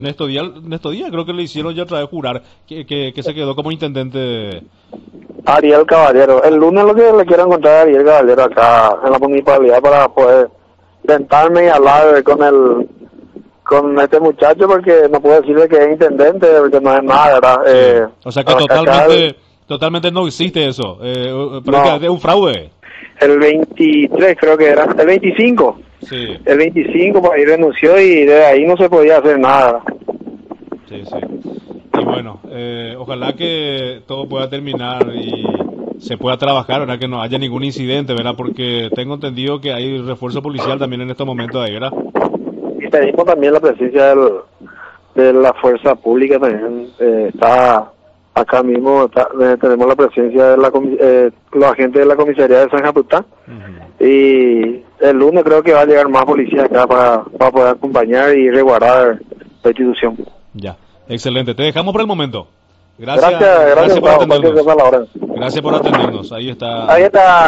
Estos días creo que le hicieron ya otra vez jurar que se quedó como intendente. Ariel Caballero. El lunes lo que le quiero encontrar a Ariel Caballero acá en la municipalidad para poder sentarme y hablar con este muchacho, porque no puedo decirle que es intendente porque no es nada, ¿verdad? Sí. O sea que totalmente no existe eso. Pero no, es que es un fraude. el 23 creo que era, el 25. Sí, El 25 pues ahí renunció y de ahí no se podía hacer nada. sí, sí. Y bueno, ojalá que todo pueda terminar y se pueda trabajar, ¿verdad? Que no haya ningún incidente, ¿verdad? Porque tengo entendido que hay refuerzo policial también en estos momentos ahí, ¿verdad? Y pedimos también la presencia de la fuerza pública también. Está acá mismo, tenemos la presencia de los agentes de la comisaría de San Japutá. Y el lunes creo que va a llegar más policía acá para poder acompañar y resguardar la institución. Ya, excelente. Te dejamos por el momento. Gracias Gracias por Gustavo, cualquier atendernos. cosa a la hora. Gracias por atendernos. Ahí está. Ahí está.